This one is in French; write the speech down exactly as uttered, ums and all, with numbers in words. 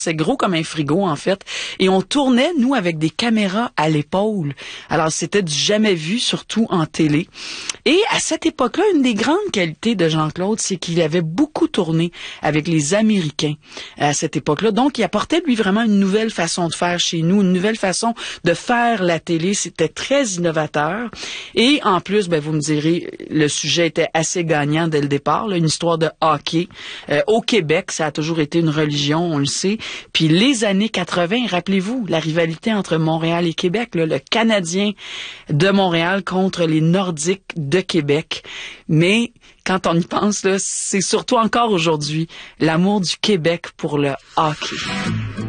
C'est gros comme un frigo, en fait. Et on tournait, nous, avec des caméras à l'épaule. Alors, c'était du jamais vu, surtout en télé. Et à cette époque-là, une des grandes qualités de Jean-Claude, c'est qu'il avait beaucoup tourné avec les Américains à cette époque-là. Donc, il apportait, lui, vraiment une nouvelle façon de faire chez nous, une nouvelle façon de faire la télé. C'était très innovateur. Et en plus, ben, vous me direz, le sujet était assez gagnant dès le départ, là, une histoire de hockey. Euh, au Québec, ça a toujours été une religion, on le sait. Puis les années quatre-vingt, rappelez-vous, la rivalité entre Montréal et Québec, là, le Canadien de Montréal contre les Nordiques de Québec. Mais quand on y pense, là, c'est surtout encore aujourd'hui l'amour du Québec pour le hockey.